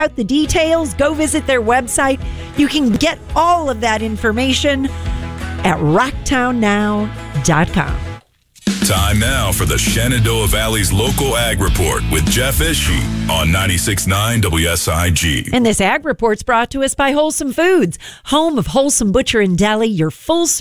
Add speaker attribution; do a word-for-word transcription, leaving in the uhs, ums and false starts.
Speaker 1: out the details, go visit their website. You can get all of that information at rocktown now dot com.
Speaker 2: Time now for the Shenandoah Valley's local ag report with Jeff Ishii on ninety-six point nine W S I G.
Speaker 1: And this ag report's brought to us by Wholesome Foods, home of Wholesome Butcher and Deli, your full